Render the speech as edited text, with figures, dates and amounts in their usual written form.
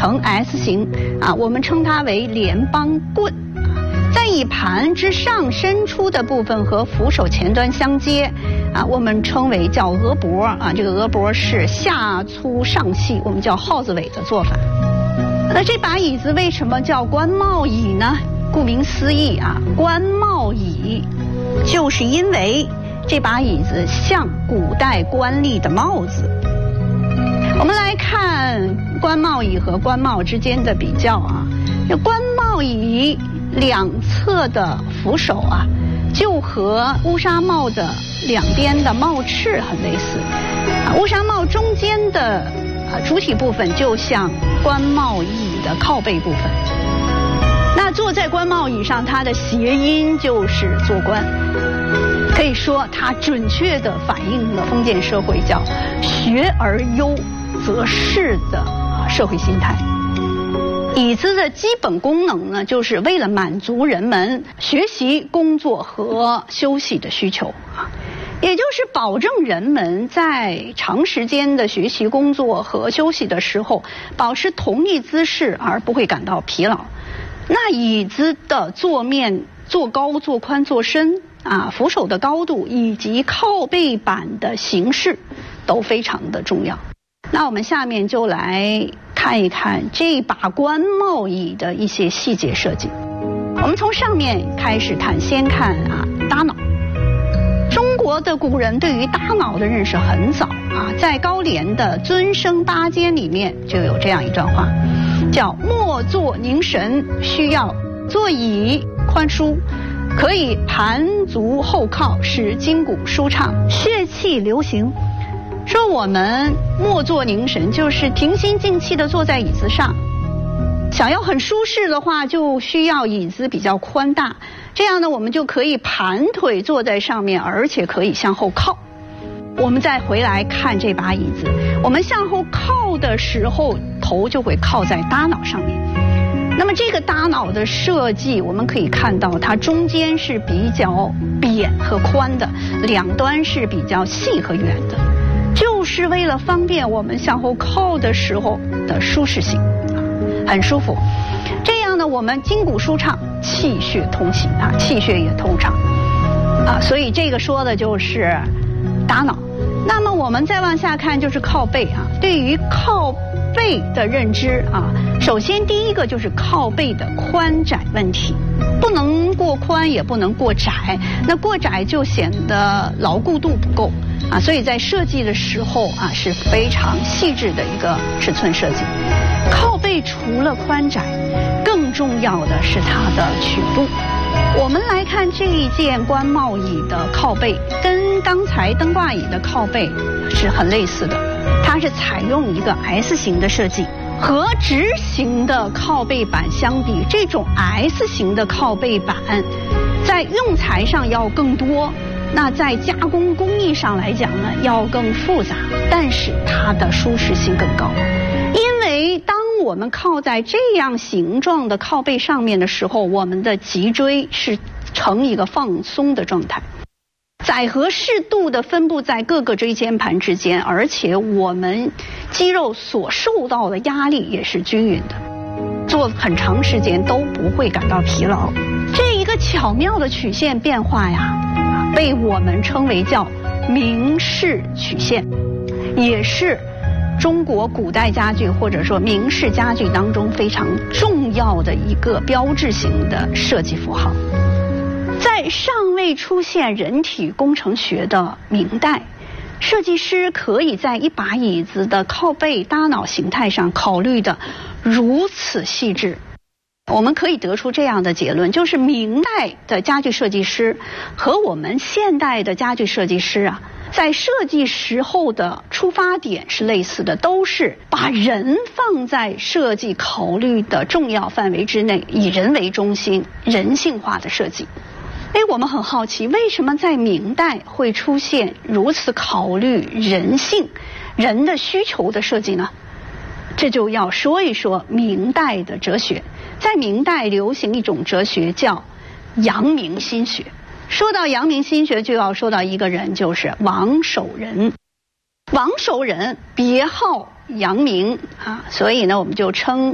呈 S 形我们称它为联邦棍。在椅盘之上伸出的部分和扶手前端相接我们称为叫额脖这个额脖是下粗上细，我们叫耗子尾的做法。那这把椅子为什么叫官帽椅呢？顾名思义官帽椅就是因为这把椅子像古代官吏的帽子。我们来看官帽椅和官帽之间的比较这官帽椅两侧的扶手就和乌纱帽的两边的帽翅很类似。乌纱帽中间的主体部分就像官帽椅的靠背部分。那坐在官帽椅上，它的谐音就是做官，可以说它准确地反映了封建社会叫学而优则仕的社会心态。椅子的基本功能呢，就是为了满足人们学习、工作和休息的需求也就是保证人们在长时间的学习、工作和休息的时候保持同一姿势而不会感到疲劳。那椅子的坐面、坐高、坐宽、坐深扶手的高度以及靠背板的形式都非常的重要。那我们下面就来看一看这把官帽椅的一些细节设计。我们从上面开始看，先看大脑。中国的古人对于大脑的认识很早在高廉的《尊生八间》里面就有这样一段话，叫默坐凝神，需要座椅宽舒，可以盘足后靠，使筋骨舒畅，血气流行。说我们默坐凝神，就是平心静气地坐在椅子上。想要很舒适的话，就需要椅子比较宽大，这样呢，我们就可以盘腿坐在上面，而且可以向后靠。我们再回来看这把椅子，我们向后靠的时候，头就会靠在大脑上面。那么这个大脑的设计，我们可以看到它中间是比较扁和宽的，两端是比较细和圆的，就是为了方便我们向后靠的时候的舒适性，很舒服。这样呢，我们筋骨舒畅，气血通行气血也通畅所以这个说的就是大脑。那么我们再往下看，就是靠背对于靠背的认知首先第一个就是靠背的宽窄问题，不能过宽也不能过窄，那过窄就显得牢固度不够所以在设计的时候是非常细致的一个尺寸设计。靠背除了宽窄，更重要的是它的曲度。我们来看这一件官帽椅的靠背，跟刚才灯挂椅的靠背是很类似的，它是采用一个 S 型的设计。和直型的靠背板相比，这种 S 型的靠背板在用材上要更多，那在加工工艺上来讲呢，要更复杂，但是它的舒适性更高。因为当我们靠在这样形状的靠背上面的时候，我们的脊椎是呈一个放松的状态，载荷适度的分布在各个椎间盘之间，而且我们肌肉所受到的压力也是均匀的，做很长时间都不会感到疲劳。这一个巧妙的曲线变化被我们称为叫明式曲线，也是中国古代家具或者说明式家具当中非常重要的一个标志性的设计符号。在尚未出现人体工程学的明代，设计师可以在一把椅子的靠背大脑形态上考虑的如此细致。我们可以得出这样的结论，就是明代的家具设计师和我们现代的家具设计师在设计时候的出发点是类似的，都是把人放在设计考虑的重要范围之内，以人为中心，人性化的设计。我们很好奇，为什么在明代会出现如此考虑人性、人的需求的设计呢？这就要说一说明代的哲学。在明代流行一种哲学叫阳明心学。说到阳明心学，就要说到一个人，就是王守仁。王守仁别号阳明所以呢，我们就称